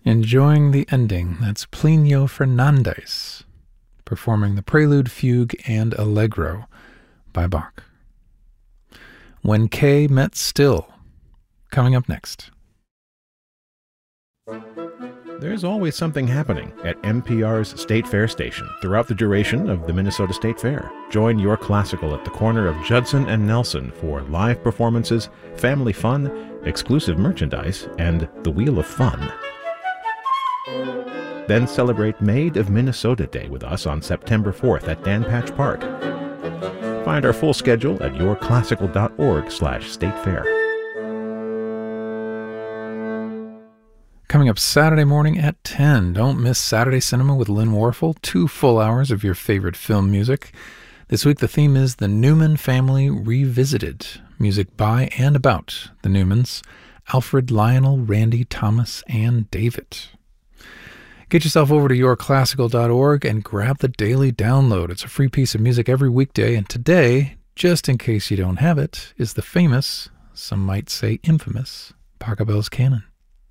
Enjoying the ending, that's Plinio Fernandez performing the Prelude, Fugue, and Allegro by Bach. When Kay Met Still, coming up next. There's always something happening at NPR's State Fair station throughout the duration of the Minnesota State Fair. Join Your Classical at the corner of Judson and Nelson for live performances, family fun, exclusive merchandise, and the Wheel of Fun. Then celebrate Made of Minnesota Day with us on September 4th at Dan Patch Park. Find our full schedule at yourclassical.org/statefair. Coming up Saturday morning at 10, don't miss Saturday Cinema with Lynn Warfel, 2 full hours of your favorite film music. This week the theme is The Newman Family Revisited, music by and about the Newmans, Alfred, Lionel, Randy, Thomas, and David. Get yourself over to yourclassical.org and grab the daily download. It's a free piece of music every weekday, and today, just in case you don't have it, is the famous, some might say infamous, Pachelbel's Canon.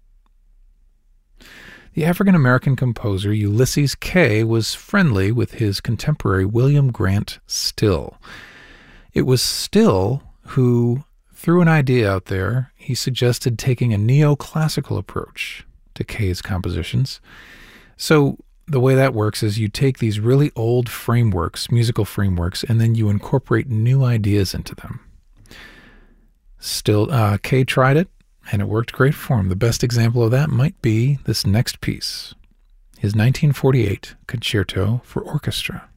The African-American composer Ulysses Kay was friendly with his contemporary William Grant Still. It was Still who threw an idea out there. He suggested taking a neoclassical approach to Kay's compositions. So the way that works is you take these really old frameworks, musical frameworks, and then you incorporate new ideas into them. Still, Kay tried it, and it worked great for him. The best example of that might be this next piece, his 1948 Concerto for Orchestra.